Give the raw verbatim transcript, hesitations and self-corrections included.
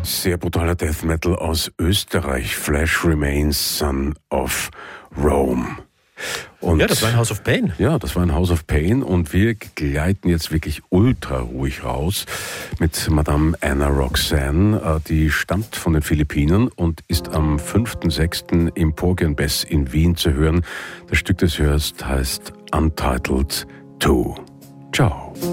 Sehr brutaler Death Metal aus Österreich. Flesh Remains, Son of Rome. Und ja, das war ein House of Pain. Ja, das war ein House of Pain und wir gleiten jetzt wirklich ultra ruhig raus mit Madame Anna Roxanne. Die stammt von den Philippinen und ist am fünften sechsten im Porgy Bess in Wien zu hören. Das Stück, das du hörst, heißt Untitled zwei. Ciao.